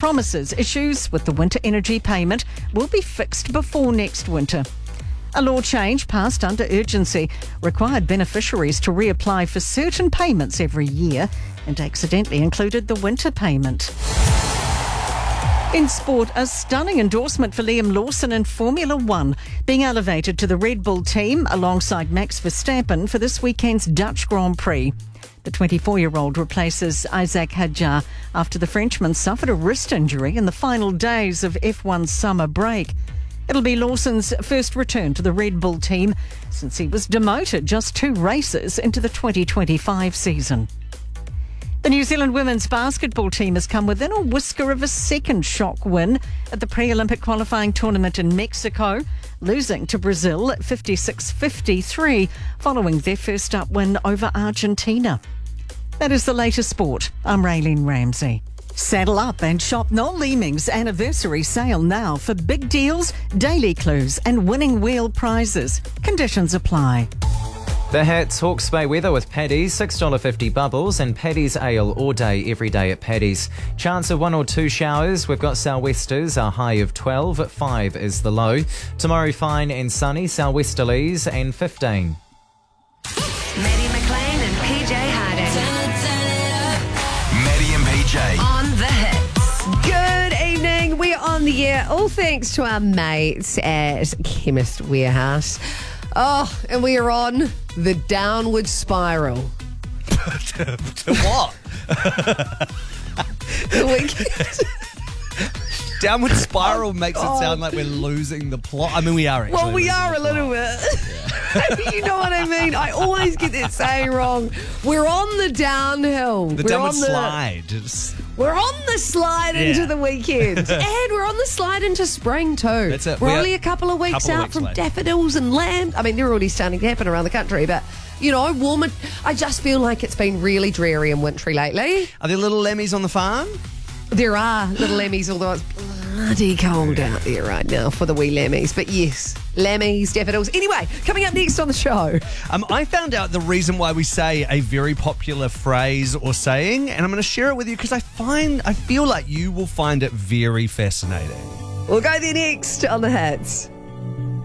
promises issues with the winter energy payment will be fixed before next winter. A law change passed under urgency required beneficiaries to reapply for certain payments every year and accidentally included the winter payment. In sport, a stunning endorsement for Liam Lawson in Formula One, being elevated to the Red Bull team alongside Max Verstappen for this weekend's Dutch Grand Prix. The 24-year-old replaces Isaac Hadjar after the Frenchman suffered a wrist injury in the final days of F1's summer break. It'll be Lawson's first return to the Red Bull team since he was demoted just 2 races into the 2025 season. The New Zealand women's basketball team has come within a whisker of a second shock win at the pre-Olympic qualifying tournament in Mexico, losing to Brazil at 56-53 following their first up win over Argentina. That is the latest sport. I'm Raylene Ramsey. Saddle up and shop Noel Leeming's anniversary sale now for big deals, daily clues and winning wheel prizes. Conditions apply. The Hits Hawke's Bay weather with Paddy's, $6.50 bubbles and Paddy's Ale all day, every day at Paddy's. Chance of 1 or 2 showers. We've got sou'westers, a high of 12, at 5 is the low. Tomorrow fine and sunny, sou'westerlies and 15. Maddie McLean and PJ Harding. Maddie and PJ. On the Hits. Good evening. We're on the air, all thanks to our mates at Chemist Warehouse. Oh, and we are on the downward spiral. To what? The weekend. Downward spiral makes it sound like we're losing the plot. I mean, we are actually. Well, we losing are the a little plot. bit. You know what I mean? I always get that saying wrong. We're on the downhill. The downward slide. We're on the slide into the weekend. And we're on the slide into spring too. That's it. We're We only are a couple of weeks out from late. daffodils and lambs. I mean, they're already starting to happen around the country, but, you know, warmer. I just feel like it's been really dreary and wintry lately. Are there little lemmies on the farm? There are little lemmies, although it's bloody cold out there right now for the wee lemmies. But yes, lemmies, daffodils. Anyway, coming up next on the show. I found out the reason why we say a very popular phrase or saying, and I'm going to share it with you because I feel like you will find it very fascinating. We'll go there next on the Hits.